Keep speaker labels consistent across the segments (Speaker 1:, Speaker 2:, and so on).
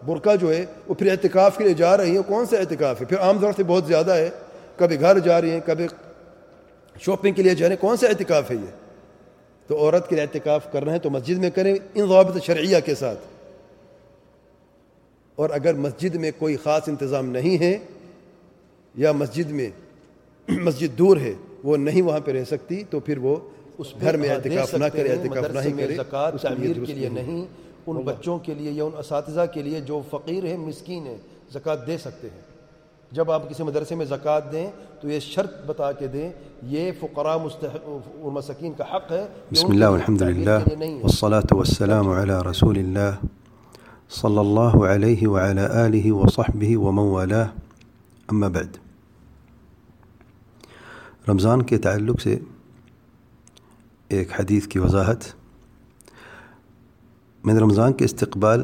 Speaker 1: برقع جو ہے وہ پھر اعتکاف کے لیے جا رہی ہیں، کون سا اعتکاف ہے؟ پھر عام ضرورت سے بہت زیادہ ہے، کبھی گھر جا رہی ہیں، کبھی شاپنگ کے لیے جا رہے ہیں، کون سا اعتکاف ہے یہ؟ تو عورت کے لیے اعتکاف کرنا ہے تو مسجد میں کریں ان ضوابط شرعیہ کے ساتھ. اور اگر مسجد میں کوئی خاص انتظام نہیں ہے یا مسجد دور ہے، وہ نہیں وہاں پہ رہ سکتی، تو پھر وہ اس گھر میں اعتکاف نہ کرے، اعتکاف نہ ہی کرے.
Speaker 2: زکوٰۃ تعمیر کے لیے نہیں، ان بچوں کے لیے یا ان اساتذہ کے لیے جو فقیر ہیں، مسکین ہیں، زکوٰۃ دے سکتے ہیں. جب آپ کسی مدرسے میں زکوٰۃ دیں تو یہ شرط بتا کے دیں، یہ فقراء اور مساکین کا حق ہے.
Speaker 3: بسم اللہ والحمد للہ والصلاة والسلام علی رسول اللہ صلی اللہ علیہ وعلی آلہ وصحبہ ومن والاہ، اما بعد. رمضان کے تعلق سے ایک حدیث کی وضاحت. میں نے رمضان کے استقبال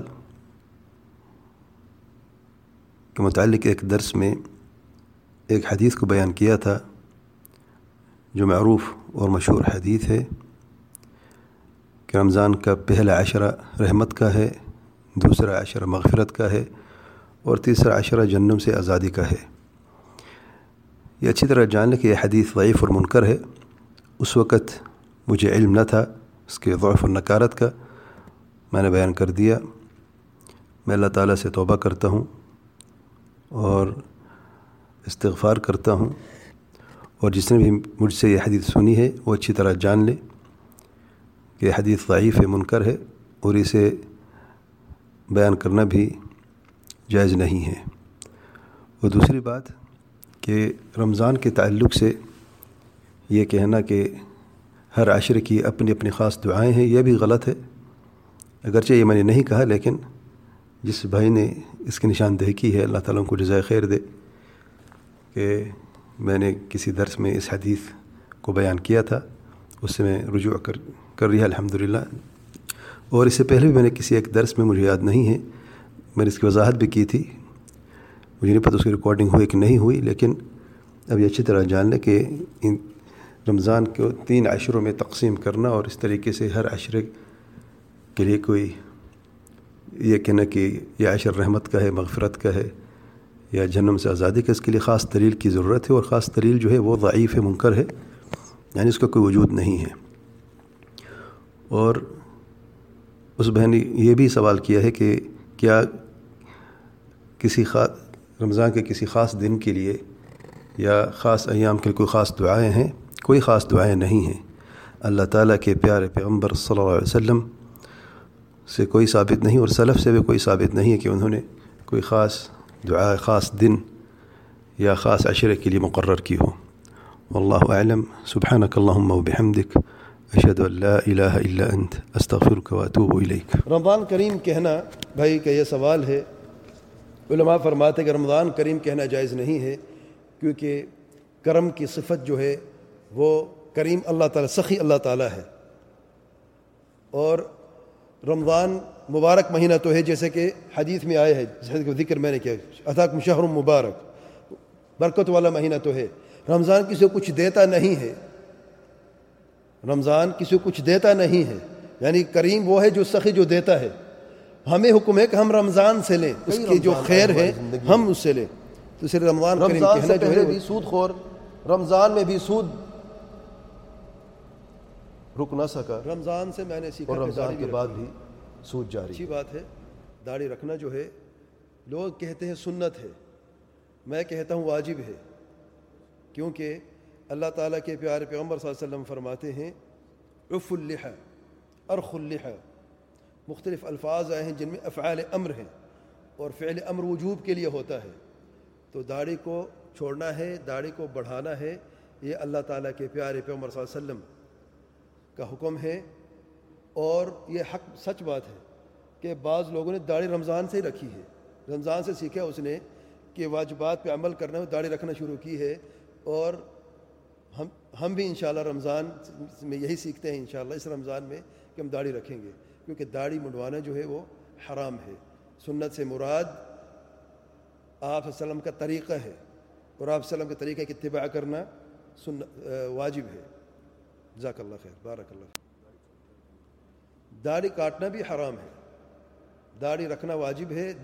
Speaker 3: کے متعلق ایک درس میں ایک حدیث کو بیان کیا تھا جو معروف اور مشہور حدیث ہے کہ رمضان کا پہلا عشرہ رحمت کا ہے، دوسرا عشرہ مغفرت کا ہے، اور تیسرا عشرہ جہنم سے آزادی کا ہے. یہ اچھی طرح جان لیں کہ یہ حدیث ضعیف اور منکر ہے. اس وقت مجھے علم نہ تھا اس کے ضعف اور نکارت کا، میں نے بیان کر دیا. میں اللہ تعالیٰ سے توبہ کرتا ہوں اور استغفار کرتا ہوں، اور جس نے بھی مجھ سے یہ حدیث سنی ہے وہ اچھی طرح جان لے کہ حدیث ضعیف ہے، منکر ہے، اور اسے بیان کرنا بھی جائز نہیں ہے. اور دوسری بات کہ رمضان کے تعلق سے یہ کہنا کہ ہر عشرے کی اپنی اپنی خاص دعائیں ہیں، یہ بھی غلط ہے. اگرچہ یہ میں نے نہیں کہا، لیکن جس بھائی نے اس کی نشاندہی کی ہے اللہ تعالیٰ ان کو جزائے خیر دے کہ میں نے کسی درس میں اس حدیث کو بیان کیا تھا، اس سے میں رجوع کر رہی ہے الحمدللہ. اور اس سے پہلے بھی میں نے کسی ایک درس میں، مجھے یاد نہیں ہے، میں نے اس کی وضاحت بھی کی تھی. مجھے نہیں پتہ اس کی ریکارڈنگ ہوئی کہ نہیں ہوئی، لیکن اب یہ اچھی طرح جان لیں کہ ان رمضان کو 3 عشروں میں تقسیم کرنا اور اس طریقے سے ہر عشرے کے لیے کوئی یہ کہنا کہ یہ عشر رحمت کا ہے، مغفرت کا ہے یا جہنم سے آزادی کا، اس کے لیے خاص دلیل کی ضرورت ہے، اور خاص دلیل جو ہے وہ ضعیف ہے، منکر ہے، یعنی اس کا کوئی وجود نہیں ہے. اور اس بہن نے یہ بھی سوال کیا ہے کہ کیا رمضان کے کسی خاص دن کے لیے یا خاص ایام کے لیے کوئی خاص دعائیں ہیں؟ کوئی خاص دعائیں نہیں ہیں. اللہ تعالیٰ کے پیارے پیغمبر صلی اللہ علیہ وسلم سے کوئی ثابت نہیں، اور سلف سے بھی کوئی ثابت نہیں ہے کہ انہوں نے کوئی خاص دعا خاص دن یا خاص عشرے کے لیے مقرر کی ہو. واللہ اعلم. سبحانک اللہم وبحمدک، اشہد ان لا الہ الا انت، استغفرک واتوب الیک.
Speaker 1: رمضان کریم کہنا بھائی کا یہ سوال ہے. علماء فرماتے ہیں کہ رمضان کریم کہنا جائز نہیں ہے، کیونکہ کرم کی صفت جو ہے وہ کریم اللہ تعالیٰ، سخی اللہ تعالیٰ ہے. اور رمضان مبارک مہینہ تو ہے، جیسے کہ حدیث میں آیا ہے، جیسے کہ ذکر میں نے کیا، اتاکم شہر مبارک، برکت والا مہینہ تو ہے. رمضان کسی کو کچھ دیتا نہیں ہے، رمضان کسی کو کچھ دیتا نہیں ہے، یعنی کریم وہ ہے جو سخی جو دیتا ہے. ہمیں حکم ہے کہ ہم رمضان سے لیں، اس کی جو خیر ہے ہم اس سے لیں. تو صرف رمضان کریم کہنا جو ہے
Speaker 2: بھی سود خور، رمضان میں بھی سود رک نہ سکا،
Speaker 1: رمضان سے میں نے سیکھا،
Speaker 2: اور رمضان کے بعد بھی سود جاری.
Speaker 1: اچھی بات ہے. داڑھی رکھنا جو ہے لوگ کہتے ہیں سنت ہے، میں کہتا ہوں واجب ہے، کیونکہ اللہ تعالیٰ کے پیارے پیغمبر صلی اللہ علیہ وسلم فرماتے ہیں عف اللحى، ارخ اللحى. مختلف الفاظ آئے ہیں جن میں افعال امر ہیں، اور فعل امر وجوب کے لیے ہوتا ہے. تو داڑھی کو چھوڑنا ہے، داڑھی کو بڑھانا ہے، یہ اللہ تعالیٰ کے پیارے پیغمبر صلی اللہ علیہ وسلم کا حکم ہے. اور یہ حق سچ بات ہے کہ بعض لوگوں نے داڑھی رمضان سے ہی رکھی ہے، رمضان سے سیکھا اس نے کہ واجبات پہ عمل کرنا ہے، داڑھی رکھنا شروع کی ہے. اور ہم بھی انشاءاللہ رمضان میں یہی سیکھتے ہیں، انشاءاللہ اس رمضان میں کہ ہم داڑھی رکھیں گے، کیونکہ داڑھی منڈوانا جو ہے وہ حرام ہے. سنت سے مراد آپ صلی اللہ علیہ وسلم کا طریقہ ہے، اور آپ صلی اللہ علیہ وسلم کے طریقے کی اتباع کرنا واجب ہے. جزاک اللہ خیر، بارک اللہ فیک. داڑھی کاٹنا بھی حرام ہے، داڑھی رکھنا واجب ہے.